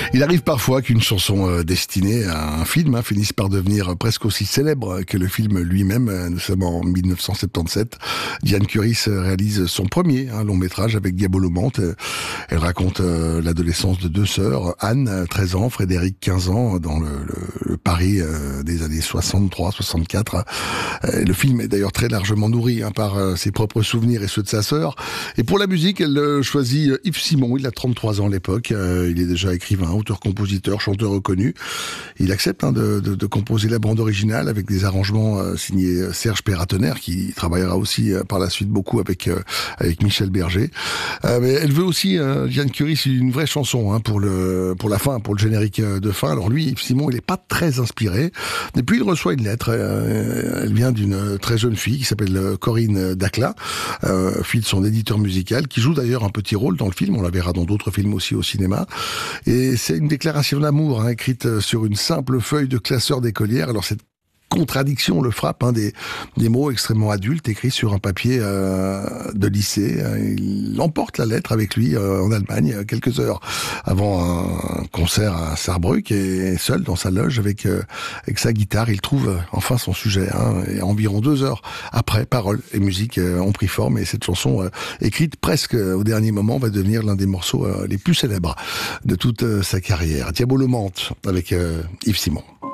Il arrive parfois qu'une chanson destinée à un film finisse par devenir presque aussi célèbre que le film lui-même. Nous sommes en 1977. Diane Curis réalise son premier long métrage avec Diabolomante. Elle raconte l'adolescence de deux sœurs, Anne, 13 ans, Frédéric, 15 ans, dans le Paris des années 63-64. Le film est d'ailleurs très largement nourri par ses propres souvenirs et ceux de sa sœur. Et pour la musique, elle choisit Yves Simon. Il a 33 ans à l'époque. Il est déjà écrivain, auteur-compositeur, chanteur reconnu. Il accepte de composer la bande originale avec des arrangements signés Serge Perratener, qui travaillera aussi par la suite beaucoup avec Michel Berger. Mais elle veut aussi, Diane Curis, une vraie chanson pour la fin, pour le générique de fin. Alors lui, Yves Simon, il n'est pas très inspiré. Et puis il reçoit une lettre. Elle vient d'une très jeune fille qui s'appelle Corinne Dacla, fille de son éditeur musical, qui joue d'ailleurs un petit rôle dans le film. On la verra dans d'autres films aussi au cinéma. Et c'est une déclaration d'amour écrite sur une simple feuille de classeur d'écolière. Alors cette contradiction le frappe, des mots extrêmement adultes écrits sur un papier de lycée. Il emporte la lettre avec lui en Allemagne quelques heures avant un concert à Saarbrück, et seul dans sa loge avec sa guitare, il trouve enfin son sujet. Et environ 2 heures après, paroles et musique ont pris forme, et cette chanson écrite presque au dernier moment va devenir l'un des morceaux les plus célèbres de toute sa carrière. Diabolomante avec Yves Simon.